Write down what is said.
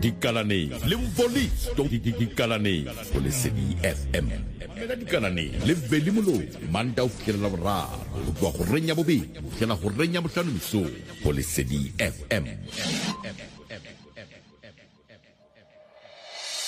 Dikalane, Limvoli, Dikalane, Polisedi FM. Dikalane, Livelimolo, Mandau Kilavra, Gorenya Bobi, Kila Horenya Musanuso, Polisedi FM.